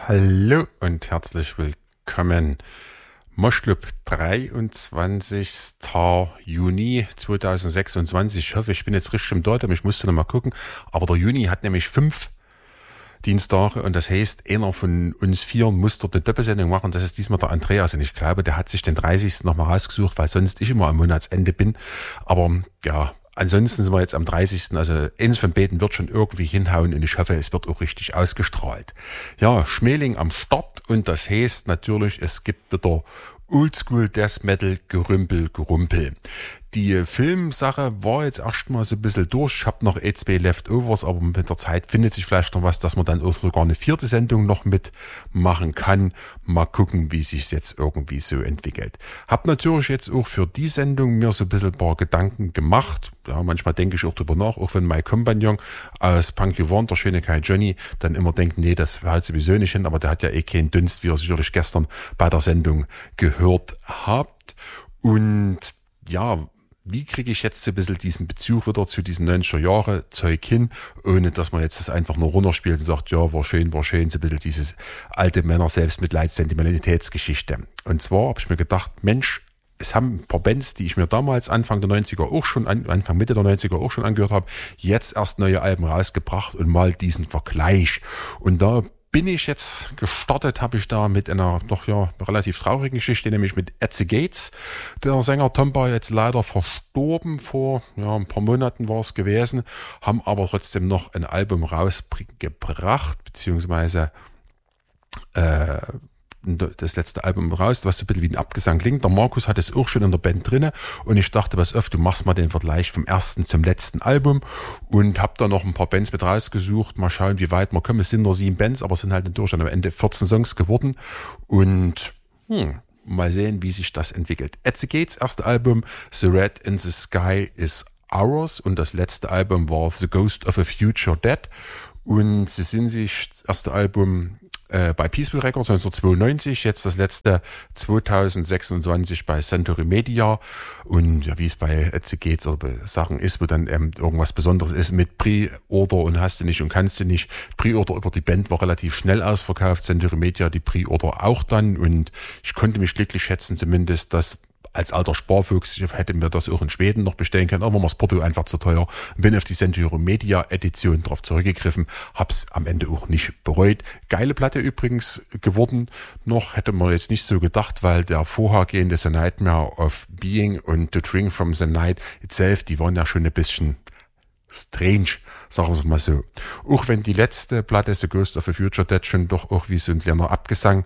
Hallo und herzlich willkommen. Moschclub 23. Juni 2026. Ich hoffe, ich bin jetzt richtig im Datum. Ich musste noch mal gucken. Aber der Juni hat nämlich 5 Dienstage und das heißt, einer von uns 4 muss dort eine Doppelsendung machen. Das ist diesmal der Andreas und ich glaube, der hat sich den 30. noch mal rausgesucht, weil sonst ich immer am Monatsende bin. Aber ja, ansonsten sind wir jetzt am 30. Also eins von beiden wird schon irgendwie hinhauen und ich hoffe, es wird auch richtig ausgestrahlt. Ja, Schmeling am Start und das heißt natürlich, es gibt wieder Oldschool Death Metal Gerumpel. Die Filmsache war jetzt erstmal so ein bisschen durch. Ich habe noch 2 Leftovers, aber mit der Zeit findet sich vielleicht noch was, dass man dann auch sogar eine 4. Sendung noch mitmachen kann. Mal gucken, wie sich jetzt irgendwie so entwickelt. Hab natürlich jetzt auch für die Sendung mir so ein bisschen ein paar Gedanken gemacht. Ja, manchmal denke ich auch drüber nach, auch wenn mein Kompagnon aus Punk You Want, der schöne Kai Johnny, dann immer denkt, nee, das haut sowieso nicht hin, aber der hat ja keinen Dunst, wie ihr sicherlich gestern bei der Sendung gehört habt. Und ja, wie kriege ich jetzt so ein bisschen diesen Bezug wieder zu diesen 90er Jahre Zeug hin, ohne dass man jetzt das einfach nur runterspielt und sagt, ja, war schön, so ein bisschen dieses alte Männer Selbstmitleid, Sentimentalitätsgeschichte. Und zwar habe ich mir gedacht, Mensch, es haben ein paar Bands, die ich mir damals Anfang Mitte der 90er auch schon angehört habe, jetzt erst neue Alben rausgebracht und mal diesen Vergleich. Und da bin ich jetzt gestartet, habe ich da mit einer doch ja relativ traurigen Geschichte, nämlich mit At the Gates. Der Sänger Tomba jetzt leider verstorben, vor ein paar Monaten war es gewesen, haben aber trotzdem noch ein Album rausgebracht, beziehungsweise das letzte Album raus, was so ein bisschen wie ein Abgesang klingt. Der Markus hat es auch schon in der Band drinne und ich dachte, pass auf, du machst mal den Vergleich vom ersten zum letzten Album und hab da noch ein paar Bands mit rausgesucht. Mal schauen, wie weit wir kommen. Es sind nur 7 Bands, aber es sind halt in Deutschland am Ende 14 Songs geworden und mal sehen, wie sich das entwickelt. At the Gates erste Album, The Red in the Sky is Ours und das letzte Album war The Ghost of a Future Dead und sie sind sich das erste Album bei Peaceful Records 1992, jetzt das letzte 2026 bei Century Media und ja, wie es bei Etsy geht oder bei Sachen ist, wo dann irgendwas Besonderes ist mit Pre-Order und hast du nicht und kannst du nicht. Pre-Order über die Band war relativ schnell ausverkauft, Century Media die Pre-Order auch dann und ich konnte mich glücklich schätzen zumindest, dass als alter Sparfuchs, ich hätte mir das auch in Schweden noch bestellen können, aber war das Porto einfach zu teuer. Bin auf die Century Media Edition drauf zurückgegriffen, hab's am Ende auch nicht bereut. Geile Platte übrigens geworden. Noch hätte man jetzt nicht so gedacht, weil der vorhergehende The Nightmare of Being und The Drink from the Night itself, die waren ja schon ein bisschen strange, sagen wir es mal so. Auch wenn die letzte Platte, The Ghost of a Future Dead, schon doch auch wie so ein kleiner Abgesang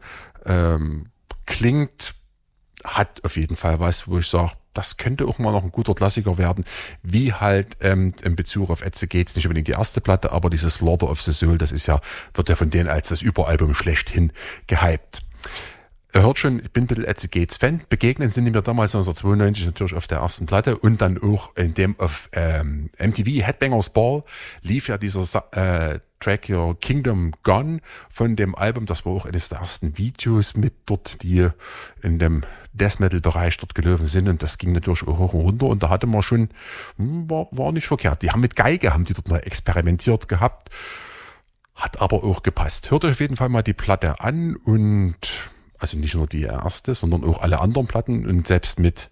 klingt, hat auf jeden Fall was, wo ich sage, das könnte auch mal noch ein guter Klassiker werden, wie halt in Bezug auf At the Gates, nicht unbedingt die erste Platte, aber dieses Slaughter of the Soul, das ist ja, wird ja von denen als das Überalbum schlechthin gehypt. Ihr hört schon, ich bin ein bisschen At the Gates Fan. Begegnen sind die mir damals 1992 natürlich auf der ersten Platte und dann auch in dem auf MTV Headbangers Ball lief ja dieser Track Your Kingdom Gone von dem Album. Das war auch eines der ersten Videos mit dort, die in dem Death Metal Bereich dort gelaufen sind und das ging natürlich auch hoch und runter und da hatte man schon, war nicht verkehrt. Die haben mit Geige, haben die dort noch experimentiert gehabt, hat aber auch gepasst. Hört euch auf jeden Fall mal die Platte an und also nicht nur die erste, sondern auch alle anderen Platten und selbst mit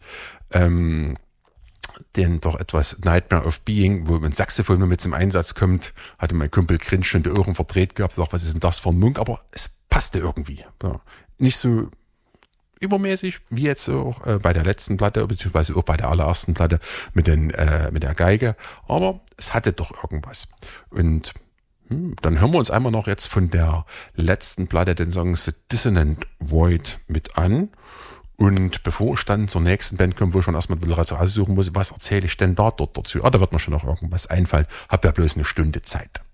den doch etwas Nightmare of Being, wo ein Saxophon nur mit zum Einsatz kommt, hatte mein Kumpel Grinch schon die Ohren verdreht gehabt, sagt, was ist denn das für ein Munk, aber es passte irgendwie. Ja. Nicht so übermäßig, wie jetzt auch bei der letzten Platte, beziehungsweise auch bei der allerersten Platte mit der Geige, aber es hatte doch irgendwas. Und dann hören wir uns einmal noch jetzt von der letzten Platte den Song The Dissonant Void mit an. Und bevor ich dann zur nächsten Band komme, wo ich schon erstmal ein bisschen raussuchen muss, was erzähle ich denn dort dazu? Da wird mir schon noch irgendwas einfallen. Hab ja bloß eine Stunde Zeit.